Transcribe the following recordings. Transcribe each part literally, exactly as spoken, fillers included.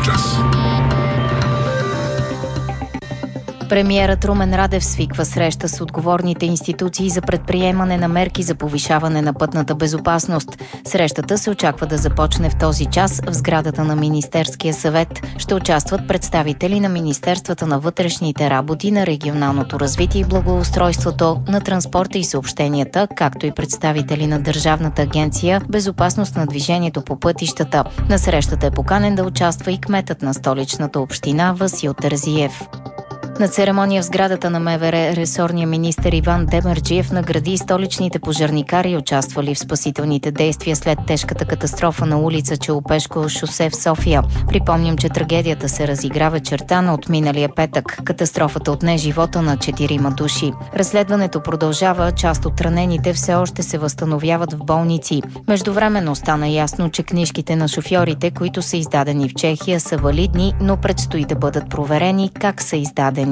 час. Премиерът Румен Радев свиква среща с отговорните институции за предприемане на мерки за повишаване на пътната безопасност. Срещата се очаква да започне в този час в сградата на Министерския съвет. Ще участват представители на Министерствата на вътрешните работи, на регионалното развитие и благоустройството, на транспорта и съобщенията, както и представители на Държавната агенция „Безопасност на движението по пътищата“. На срещата е поканен да участва и кметът на столичната община Васил Терзиев. На церемония в сградата на МВР ресорният министър Иван Демерджиев награди столичните пожарникари, участвали в спасителните действия след тежката катастрофа на улица Челопешко шосе в София. Припомням, че трагедията се разигра вечерта на отминалия петък. Катастрофата отне живота на четирима души. Разследването продължава, част от ранените все още се възстановяват в болници. Междувременно стана ясно, че книжките на шофьорите, които са издадени в Чехия, са валидни, но предстои да бъдат проверени как са издадени.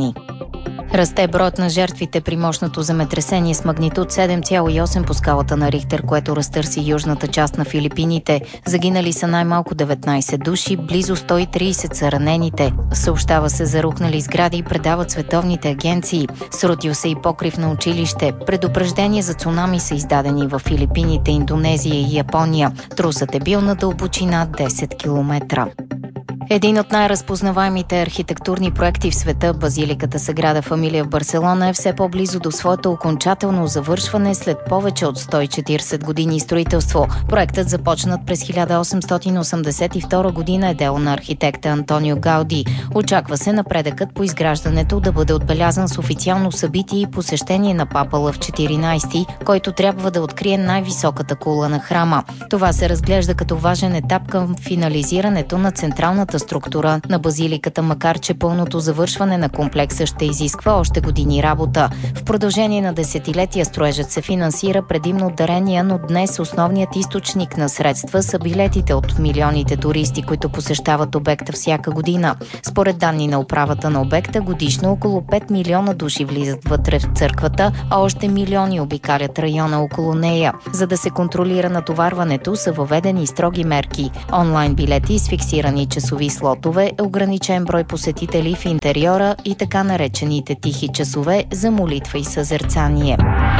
Расте броят на жертвите при мощното земетресение с магнитуд седем цяло и осем по скалата на Рихтер, което разтърси южната част на Филипините. Загинали са най-малко деветнайсет души, близо сто и трийсет са ранените. Съобщава се за рухнали сгради и предават световните агенции. Срутил се и покрив на училище. Предупреждения за цунами са издадени в Филипините, Индонезия и Япония. Трусът е бил на дълбочина десет километра. Един от най-разпознаваемите архитектурни проекти в света, базиликата Саграда Фамилия в Барселона, е все по-близо до своето окончателно завършване след повече от сто и четирийсет години строителство. Проектът, започнат през хиляда осемстотин осемдесет и втора година, е дело на архитекта Антонио Гауди. Очаква се напредъкът по изграждането да бъде отбелязан с официално събитие и посещение на папа Лъв четиринайсети, който трябва да открие най-високата кула на храма. Това се разглежда като важен етап към финализирането на централната структура на базиликата, макар че пълното завършване на комплекса ще изисква още години работа. В продължение на десетилетия строежът се финансира предимно от дарения, но днес основният източник на средства са билетите от милионите туристи, които посещават обекта всяка година. Според данни на управата на обекта, годишно около пет милиона души влизат вътре в църквата, а още милиони обикалят района около нея. За да се контролира натоварването, са въведени строги мерки. Онлайн билети с фиксирани часови слотове, ограничен брой посетители в интериора и така наречените тихи часове за молитва и съзерцание.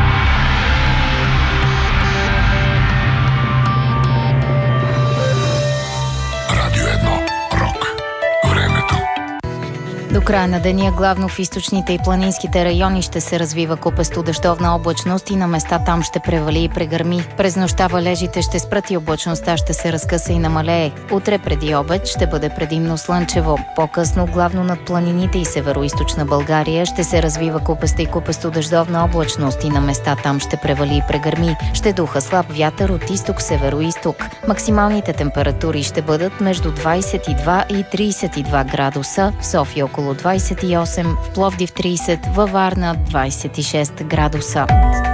Радио едно. Рок. Времето. До края на деня главно в източните и планинските райони ще се развива купесто дъждовна облачност и на места там ще превали и прегърми. През нощта валежите ще спрат и облачността ще се разкъса и намалее. Утре преди обед ще бъде предимно слънчево. По-късно главно над планините и североизточна България ще се развива купеста и купесто дъждовна облачност и на места там ще превали и прегърми. Ще духа слаб вятър от изток-североизток. Максималните температури ще бъдат между двайсет и два и трийсет и два градуса, в София около двайсет и осем, в Пловдив трийсет, във Варна двайсет и шест градуса.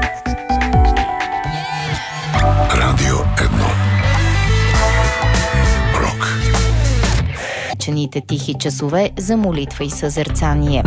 Радио едно. Рок. Чените тихи часове за молитва и съзерцание.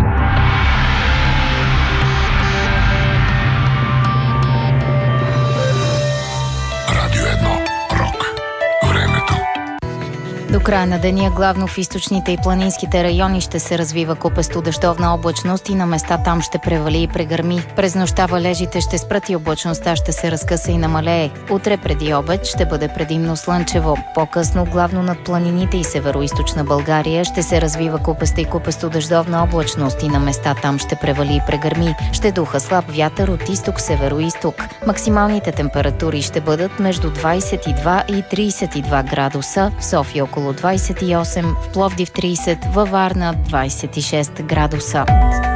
Радио едно. Рок. Времето. До края на деня главно в източните и планинските райони ще се развива купесто дъждовна облачност и на места там ще превали и прегърми. През нощта валежите ще спрат и облачността ще се разкъса и намалее. Утре преди обед ще бъде предимно слънчево. По-късно главно над планините и североизточна България ще се развива купеста и купесто дъждовна облачност и на места там ще превали и прегърми. Ще духа слаб вятър от изток-североизток. Максималните температури ще бъдат между двайсет и два и трийсет и два градуса, в София около двайсет и осем, в Пловдив трийсет, във Варна двайсет и шест градуса.